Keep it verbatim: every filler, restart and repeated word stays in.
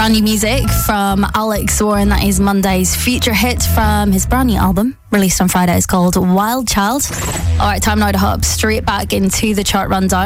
Brand new music from Alex Warren. That is Monday's feature hit from his brand new album, released on Friday. It's called Wild Child. All right, time now to hop straight back into the chart rundown.